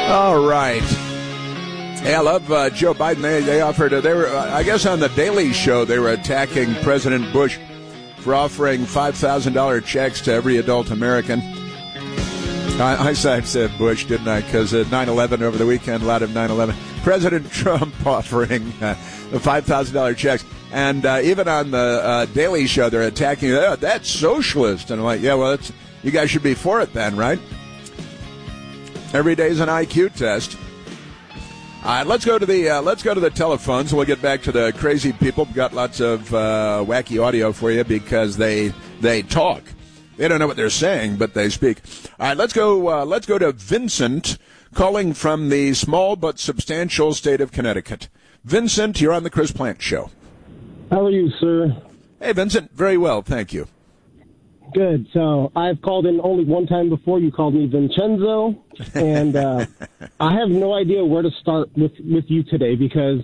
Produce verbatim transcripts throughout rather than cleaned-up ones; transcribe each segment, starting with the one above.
All right. Hey, I love uh, Joe Biden. They, they offered, uh, they were, uh, I guess on the Daily Show, they were attacking President Bush for offering five thousand dollars checks to every adult American. I, I said Bush, didn't I? Because uh, nine eleven over the weekend, a lot of nine eleven. President Trump offering uh, five thousand dollars checks. And uh, even on the uh, Daily Show, they're attacking, oh, that's socialist. And I'm like, yeah, well, that's, you guys should be for it then, right? Every day's an I Q test. All right, let's go to the uh, let's go to the telephones. We'll get back to the crazy people. We've got lots of uh, wacky audio for you because they they talk. They don't know what they're saying, but they speak. All right, let's go. Uh, let's go to Vincent, calling from the small but substantial state of Connecticut. Vincent, you're on the Chris Plant Show. How are you, sir? Hey, Vincent. Very well, thank you. Good. So I've called in only one time before. You called me Vincenzo, and uh, I have no idea where to start with, with you today because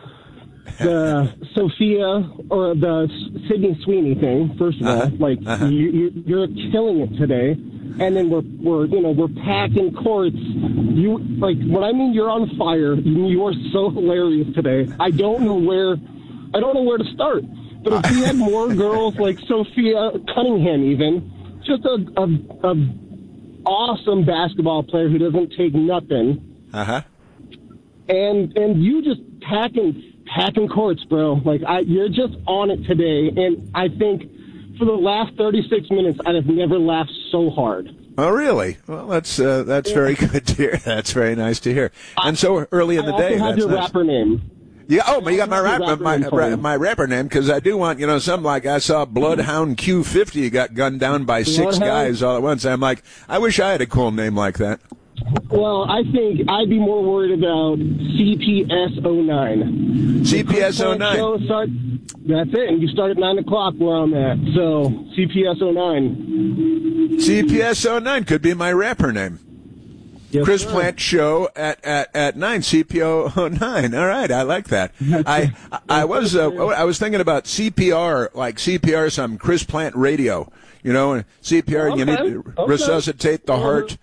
the Sophia or the Sydney Sweeney thing. First of uh-huh. all, like uh-huh. you, you, you're killing it today, and then we're we're you know we're packing courts. You like when I mean you're on fire. You are so hilarious today. I don't know where I don't know where to start. But if we had more girls like Sophia Cunningham, even just a, a, a awesome basketball player who doesn't take nothing, uh huh, and and you just packing packing courts, bro. Like I, you're just on it today, and I think for the last thirty-six minutes, I have never laughed so hard. Oh, really? Well, that's uh, that's yeah. very good to hear. That's very nice to hear. And so early in the I day, also have that's your nice. rapper name. Yeah, oh, but you got my rapper, my, my, my rapper name, because I do want, you know, something like I saw Bloodhound Q fifty got gunned down by six Bloodhound? guys all at once. I'm like, I wish I had a cool name like that. Well, I think I'd be more worried about C P S oh nine. C P S oh nine. Start, that's it, and you start at nine o'clock where I'm at. So, C P S oh nine. C P S oh nine could be my rapper name. Yes, Chris sir. Plant Show at, at, at nine, C P O oh nine. All right, I like that. I I was uh, I was thinking about C P R, like C P R, some Chris Plant Radio, you know, and C P R, okay. you need to okay. resuscitate the heart.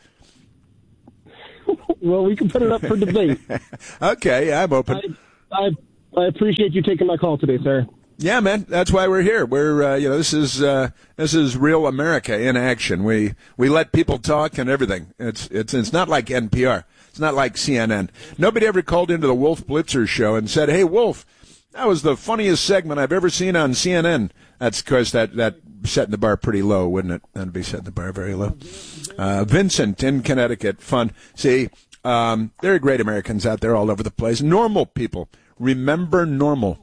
Well, we can put it up for debate. Okay, I'm open. I, I I appreciate you taking my call today, sir. Yeah, man, that's why we're here. We're, uh, you know, this is uh, this is real America in action. We we let people talk and everything. It's it's it's not like N P R. It's not like C N N. Nobody ever called into the Wolf Blitzer show and said, "Hey, Wolf, that was the funniest segment I've ever seen on C N N." That's of course that that setting the bar pretty low, wouldn't it? That'd be setting the bar very low. Uh, Vincent in Connecticut, fun. See, um, there are great Americans out there all over the place. Normal people. Remember normal.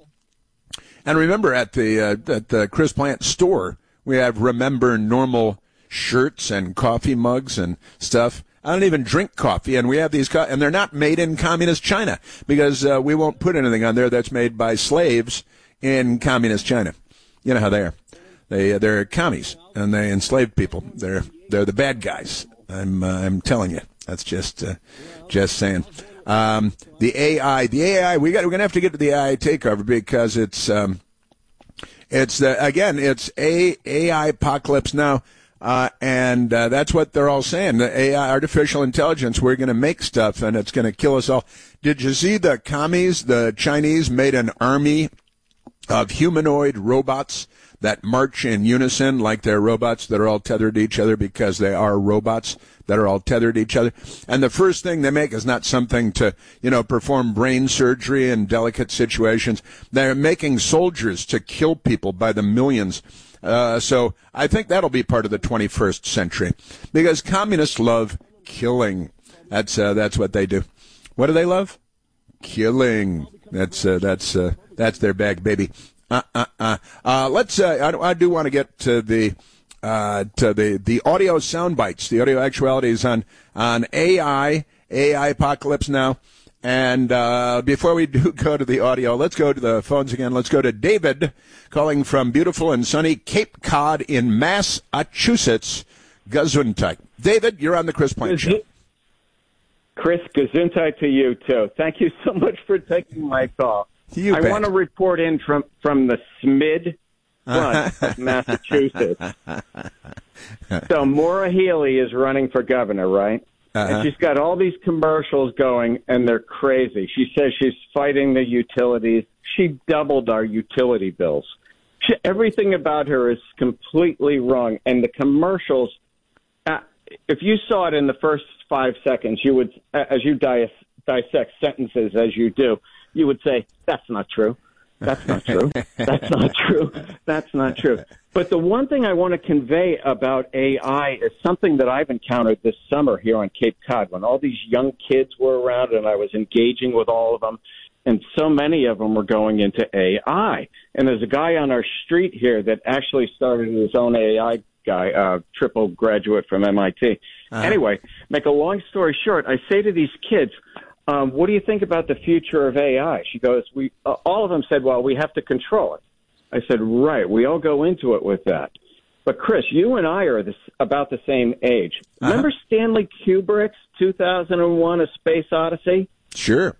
And remember, at the uh, at the Chris Plant store, we have Remember Normal shirts and coffee mugs and stuff. I don't even drink coffee, and we have these, co- and they're not made in communist China because uh, we won't put anything on there that's made by slaves in communist China. You know how they are. They they're commies and they enslave people. They're they're the bad guys. I'm uh, I'm telling you. That's just uh, just saying. Um, the A I, the A I, we got, we're going to have to get to the A I takeover because it's, um, it's, the, again, it's a AI apocalypse now. Uh, and, uh, that's what they're all saying. The A I, artificial intelligence, we're going to make stuff and it's going to kill us all. Did you see the commies, the Chinese made an army of humanoid robots that march in unison like they're robots that are all tethered to each other because they are robots that are all tethered to each other. And the first thing they make is not something to, you know, perform brain surgery in delicate situations. They're making soldiers to kill people by the millions. Uh, so I think that'll be part of the twenty-first century because communists love killing. That's, uh, that's what they do. What do they love? Killing. That's, uh, that's, uh, that's their bag, baby. Uh, uh, uh. Uh, let's, uh, I, I do want to get to the, uh, to the, the audio sound bites, the audio actualities on, on A I, A I apocalypse now. And, uh, before we do go to the audio, let's go to the phones again. Let's go to David calling from beautiful and sunny Cape Cod in Massachusetts, Gesundheit. David, you're on the Chris Plant Show. Chris, Gesundheit to you, too. Thank you so much for taking my call. You I bet. want to report in from, from the SMID front of Massachusetts. So Maura Healey is running for governor, right? Uh-huh. And she's got all these commercials going, and they're crazy. She says she's fighting the utilities. She doubled our utility bills. She, everything about her is completely wrong. And the commercials, uh, if you saw it in the first five seconds, you would, as you dis- dissect sentences as you do, you would say, that's not true. That's not true. That's not true. That's not true. But the one thing I want to convey about A I is something that I've encountered this summer here on Cape Cod when all these young kids were around and I was engaging with all of them. And so many of them were going into A I. And there's a guy on our street here that actually started his own A I guy, uh, triple graduate from M I T. Uh-huh. Anyway, make a long story short, I say to these kids, Um, what do you think about the future of A I? She goes, we, uh, all of them said, well, we have to control it. I said, right, we all go into it with that. But, Chris, you and I are this, about the same age. Uh-huh. Remember Stanley Kubrick's two thousand one A Space Odyssey? Sure.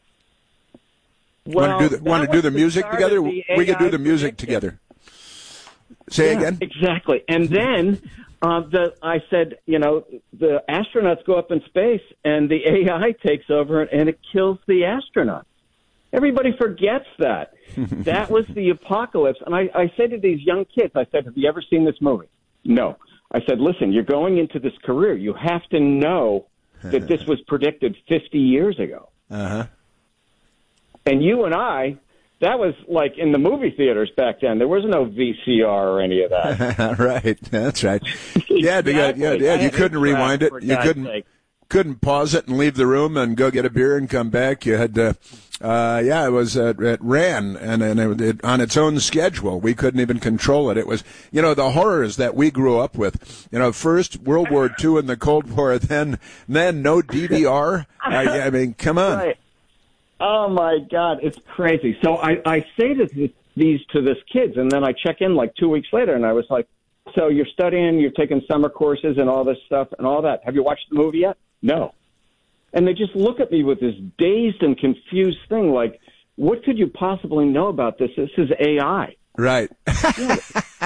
Well, want to do the, want to do the music together? The we could do the music prediction. together. Say yeah, again? Exactly. And then uh, the, I said, you know, the astronauts go up in space and the A I takes over and it kills the astronauts. Everybody forgets that. That was the apocalypse. And I, I said to these young kids, I said, have you ever seen this movie? No. I said, listen, you're going into this career. You have to know that this was predicted fifty years ago. Uh-huh. And you and I, that was like in the movie theaters back then. There was no V C R or any of that. Right. That's right. Yeah, exactly. yeah, yeah, yeah. You couldn't rewind it. You couldn't sake. couldn't pause it and leave the room and go get a beer and come back. You had to, uh, yeah, it was, uh, it ran and, and it, it, on its own schedule. We couldn't even control it. It was, you know, the horrors that we grew up with. You know, first World War Two and the Cold War, then, then no D V R. uh, yeah, I mean, come on. Right. Oh, my God, it's crazy. So I, I say to th- these to this kids, and then I check in like two weeks later, and I was like, so you're studying, you're taking summer courses and all this stuff and all that. Have you watched the movie yet? No. And they just look at me with this dazed and confused thing like, what could you possibly know about this? This is A I. Right. Yeah.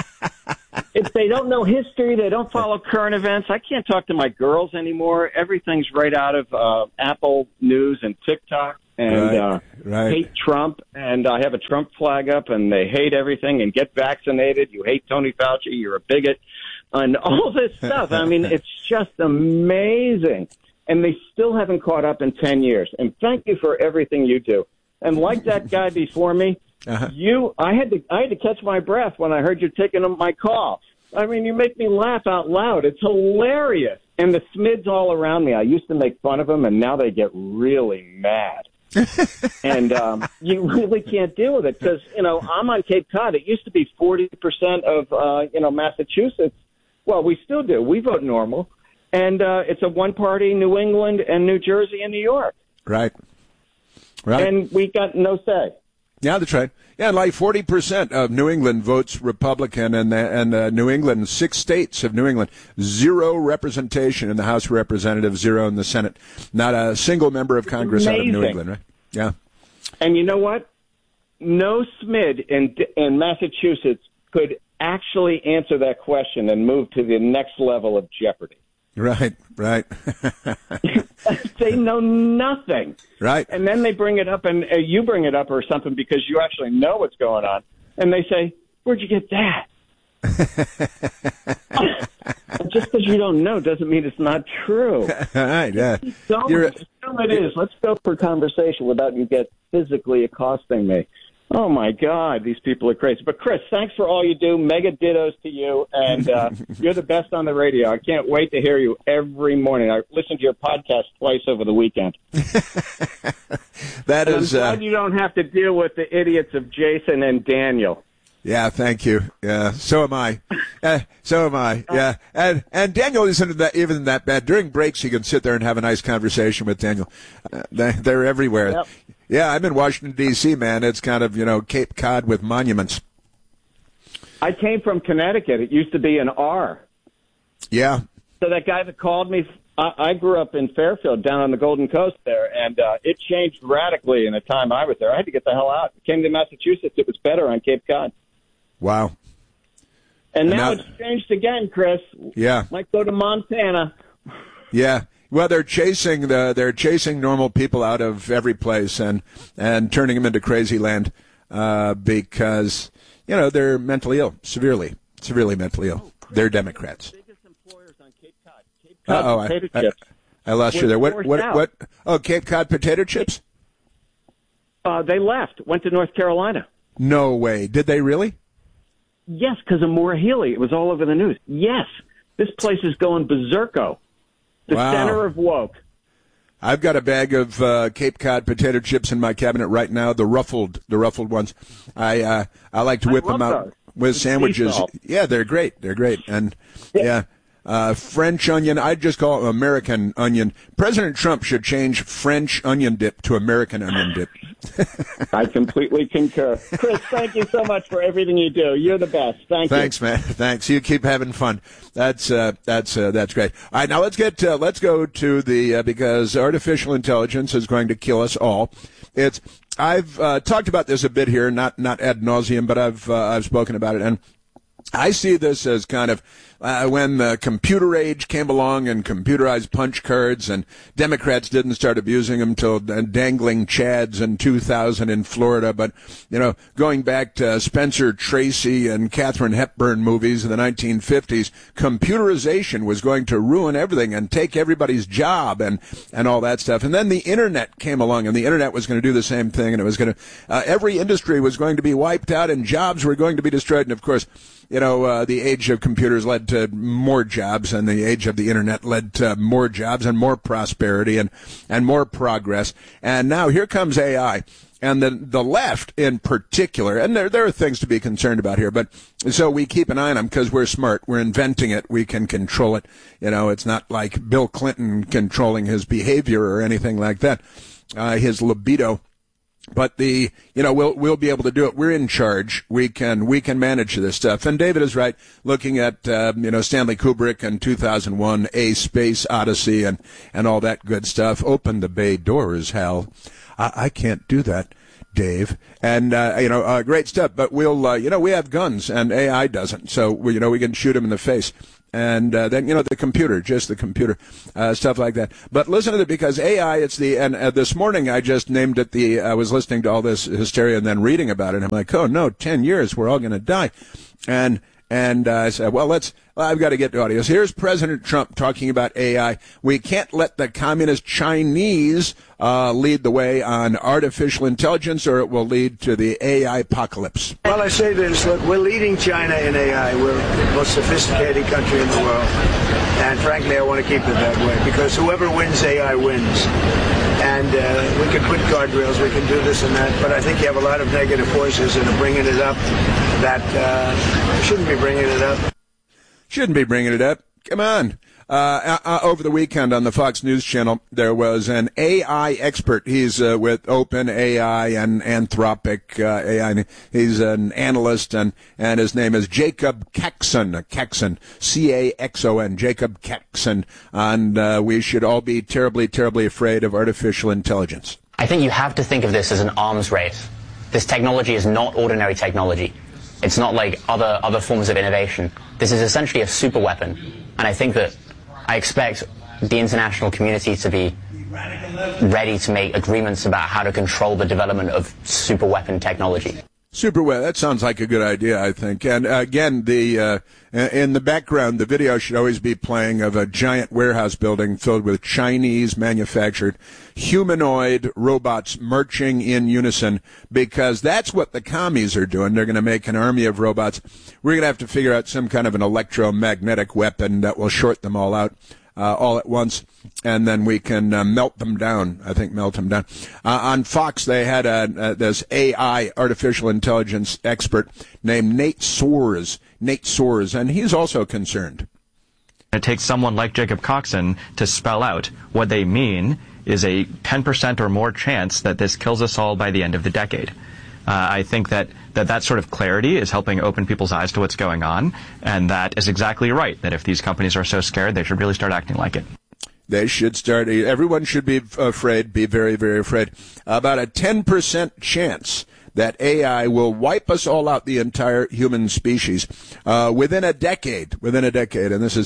If they don't know history, they don't follow current events. I can't talk to my girls anymore. Everything's right out of uh, Apple News and TikTok. And right, uh, right. hate Trump, and I have a Trump flag up, and they hate everything, and get vaccinated. You hate Tony Fauci, you're a bigot, and all this stuff. I mean, it's just amazing. And they still haven't caught up in ten years. And thank you for everything you do. And like that guy before me, uh-huh. you, I had to, I had to catch my breath when I heard you taking my call. I mean, you make me laugh out loud. It's hilarious. And the Smids all around me, I used to make fun of them, and now they get really mad. and um, you really can't deal with it because, you know, I'm on Cape Cod. It used to be forty percent of, uh, you know, Massachusetts. Well, we still do. We vote normal. And uh, it's a one-party New England and New Jersey and New York. Right. Right. And we got no say. Yeah, that's right. Yeah, like forty percent of New England votes Republican, and and uh, New England, six states of New England, zero representation in the House of Representatives, zero in the Senate. Not a single member of Congress out of New England, right? Yeah. And you know what? No Smid in in Massachusetts could actually answer that question and move to the next level of jeopardy. Right, right. They know nothing. Right. And then they bring it up, and uh, you bring it up or something because you actually know what's going on. And they say, where'd you get that? Just because you don't know doesn't mean it's not true. Right, yeah. So it is. Let's go for conversation without you get physically accosting me. Oh, my God, these people are crazy. But, Chris, thanks for all you do. Mega dittos to you, and uh, you're the best on the radio. I can't wait to hear you every morning. I listened to your podcast twice over the weekend. That and is. I'm glad uh, you don't have to deal with the idiots of Jason and Daniel. Yeah, thank you. Yeah, so am I. Uh, so am I. Yeah, and and Daniel isn't that even that bad. During breaks, you can sit there and have a nice conversation with Daniel. Uh, they, they're everywhere. Yep. Yeah, I'm in Washington, D C, man. It's kind of, you know, Cape Cod with monuments. I came from Connecticut. It used to be an R. Yeah. So that guy that called me, I, I grew up in Fairfield down on the Golden Coast there, and uh, it changed radically in the time I was there. I had to get the hell out. I came to Massachusetts. It was better on Cape Cod. Wow. And, and now, now it's changed again, Chris. Yeah. Might go to Montana. Yeah. Well, they're chasing the they're chasing normal people out of every place and and turning them into crazy land uh, because you know they're mentally ill, severely, severely mentally ill. They're Democrats. Biggest employers on Cape Cod. Cape Cod Uh-oh, potato I, chips. I, I lost you there. What what out. what? Oh, Cape Cod potato chips? Uh, they left, went to North Carolina. No way. Did they really? Yes, because of Maura Healey. It was all over the news. Yes, this place is going berserko. The Wow. center of woke. I've got a bag of uh, Cape Cod potato chips in my cabinet right now. The ruffled, the ruffled ones. I uh, I like to whip I love them out those. with With sandwiches. sea salt. Yeah, they're great. They're great. And yeah, uh, French onion. I'd just call it American onion. President Trump should change French onion dip to American onion dip. I completely concur. Chris, thank you so much for everything you do. You're the best. Thank Thanks, you. man. Thanks. You keep having fun. That's uh, that's uh, that's great. All right, now let's get uh, let's go to the uh, because artificial intelligence is going to kill us all. It's I've uh, talked about this a bit here, not not ad nauseum, but I've uh, I've spoken about it, and I see this as kind of uh, when the computer age came along and computerized punch cards, and Democrats didn't start abusing them till dangling chads in two thousand in Florida. But, you know, going back to Spencer Tracy and Katharine Hepburn movies in the nineteen fifties, computerization was going to ruin everything and take everybody's job and, and all that stuff. And then the Internet came along, and the Internet was going to do the same thing, and it was going to, uh, every industry was going to be wiped out, and jobs were going to be destroyed. And, of course, you know, uh, the age of computers led to more jobs, and the age of the Internet led to more jobs and more prosperity and, and more progress. And now here comes A I. And the the left in particular, and there there are things to be concerned about here, but so we keep an eye on them because we're smart. We're inventing it. We can control it. You know, it's not like Bill Clinton controlling his behavior or anything like that, uh, his libido. But the, you know, we'll, we'll be able to do it. We're in charge. We can, we can manage this stuff. And David is right. Looking at, uh, you know, Stanley Kubrick and two thousand one, A Space Odyssey and, and all that good stuff. Open the bay doors, Hal. I, I can't do that, Dave. And, uh, you know, uh, great stuff. But we'll, uh, you know, we have guns and A I doesn't. So, we, you know, we can shoot him in the face. And uh, then, you know, the computer, just the computer, uh, stuff like that. But listen to it, because A I, it's the, and uh, this morning I just named it the, I was listening to all this hysteria and then reading about it. And I'm like, oh, no, ten years, we're all going to die. And, and uh, I said, well, let's, well, I've got to get to audio. So here's President Trump talking about A I. We can't let the communist Chinese uh, lead the way on artificial intelligence, or it will lead to the A I apocalypse. Well, I say this, look, we're leading China in A I. We're the most sophisticated country in the world. And frankly, I want to keep it that way, because whoever wins A I wins. And uh, we can put guardrails, we can do this and that, but I think you have a lot of negative forces that are bringing it up that uh, shouldn't be bringing it up. Shouldn't be bringing it up. Come on. Uh, uh, over the weekend on the Fox News Channel, there was an A I expert. He's uh, with OpenAI and Anthropic uh, A I. He's an analyst, and, and his name is Jacob Caxon, Caxon, C A X O N, Jacob Caxon. And uh, we should all be terribly, terribly afraid of artificial intelligence. I think you have to think of this as an arms race. This technology is not ordinary technology. It's not like other, other forms of innovation. This is essentially a super weapon. And I think that I expect the international community to be ready to make agreements about how to control the development of super weapon technology. Super well. That sounds like a good idea, I think. And uh, again, the uh, in the background, the video should always be playing of a giant warehouse building filled with Chinese manufactured humanoid robots marching in unison, because that's what the commies are doing. They're going to make an army of robots. We're going to have to figure out some kind of an electromagnetic weapon that will short them all out. Uh, all at once, and then we can uh, melt them down. I think melt them down. Uh, on Fox, they had a, uh, this A I, artificial intelligence expert named Nate Soares. Nate Soares, and he's also concerned. It takes someone like Jacob Coxon to spell out what they mean is a ten percent or more chance that this kills us all by the end of the decade. Uh, I think that, that that sort of clarity is helping open people's eyes to what's going on, and that is exactly right, that if these companies are so scared, they should really start acting like it. They should start, everyone should be afraid, be very, very afraid. About a ten percent chance that A I will wipe us all out, the entire human species, uh, within a decade, within a decade. And this is,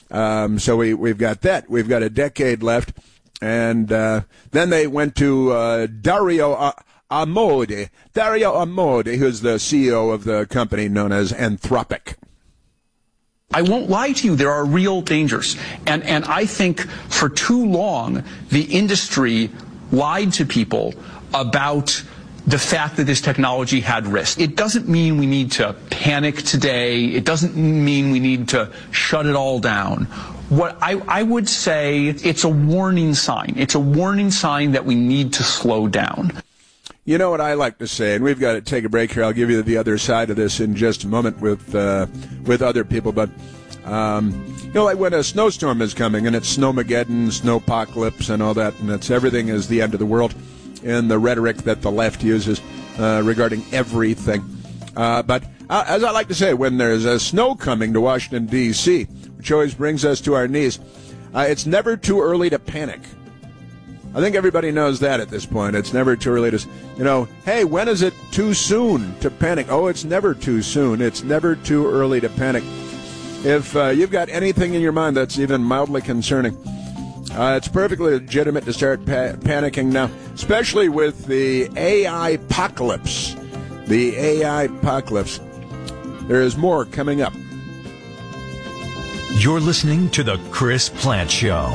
Um, so we, we've got that. We've got a decade left. And uh, then they went to uh, Dario Amodei. Dario Amodei, who's the C E O of the company known as Anthropic. I won't lie to you, there are real dangers. And, and I think for too long, the industry lied to people about the fact that this technology had risk. It doesn't mean we need to panic today. It doesn't mean we need to shut it all down. What I, I would say, it's a warning sign. It's a warning sign that we need to slow down. You know what I like to say, and we've got to take a break here. I'll give you the other side of this in just a moment with uh, with other people. But, um, you know, like when a snowstorm is coming and it's snowmageddon, snowpocalypse and all that, and it's everything is the end of the world in the rhetoric that the left uses uh, regarding everything. Uh, but uh, as I like to say, when there's a snow coming to Washington, D C, which always brings us to our knees, uh, it's never too early to panic. I think everybody knows that at this point. It's never too early to, you know, hey, when is it too soon to panic? Oh, it's never too soon. It's never too early to panic. If uh, you've got anything in your mind that's even mildly concerning, uh, it's perfectly legitimate to start pa- panicking now, especially with the A I apocalypse. The A I apocalypse. There is more coming up. You're listening to The Chris Plante Show.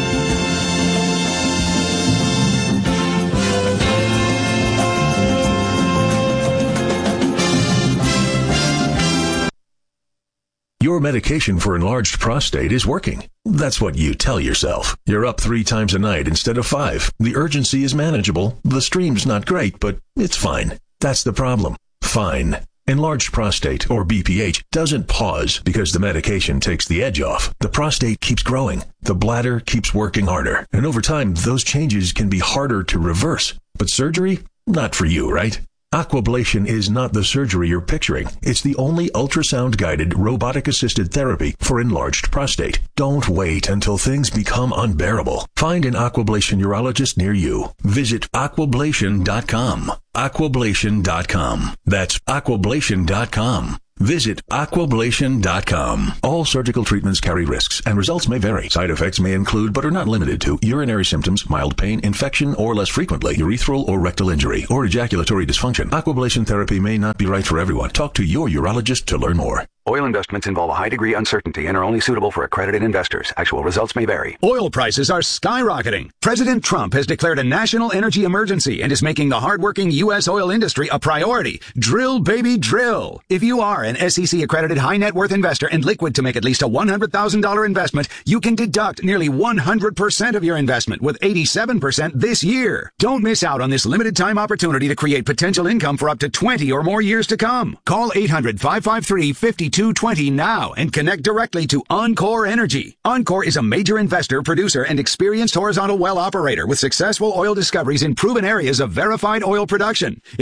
Your medication for enlarged prostate is working. That's what you tell yourself. You're up three times a night instead of five. The urgency is manageable. The stream's not great, but it's fine. That's the problem. Fine. Enlarged prostate, or B P H, doesn't pause because the medication takes the edge off. The prostate keeps growing. The bladder keeps working harder. And over time, those changes can be harder to reverse. But surgery? Not for you, right? Aquablation is not the surgery you're picturing. It's the only ultrasound-guided, robotic-assisted therapy for enlarged prostate. Don't wait until things become unbearable. Find an Aquablation urologist near you. Visit aquablation dot com. aquablation dot com. That's aquablation dot com. Visit aquablation dot com. All surgical treatments carry risks, and results may vary. Side effects may include, but are not limited to, urinary symptoms, mild pain, infection, or less frequently, urethral or rectal injury, or ejaculatory dysfunction. Aquablation therapy may not be right for everyone. Talk to your urologist to learn more. Oil investments involve a high degree of uncertainty and are only suitable for accredited investors. Actual results may vary. Oil prices are skyrocketing. President Trump has declared a national energy emergency and is making the hardworking U S oil industry a priority. Drill, baby, drill. If you are an S E C accredited high net worth investor and liquid to make at least a one hundred thousand dollars investment, you can deduct nearly one hundred percent of your investment with eighty-seven percent this year. Don't miss out on this limited time opportunity to create potential income for up to twenty or more years to come. Call eight hundred, five five three, five two two zero now and connect directly to Encore Energy. Encore is a major investor, producer, and experienced horizontal well operator with successful oil discoveries in proven areas of verified oil production.